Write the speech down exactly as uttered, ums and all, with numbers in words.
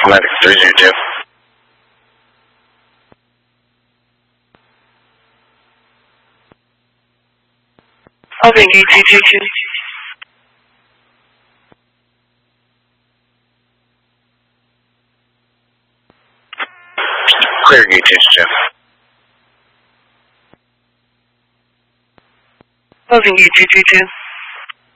Medic three zero two. Closing gate two two two. Clear gate two two two. Closing gate two two two.